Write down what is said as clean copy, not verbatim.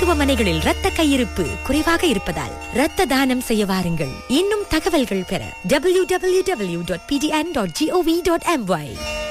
மருத்துவமனைகளில் இரத்த கையிருப்பு குறைவாக இருப்பதால் இரத்த தானம் செய்ய வாருங்கள். இன்னும் தகவல்கள் பெற www.pdn.gov.my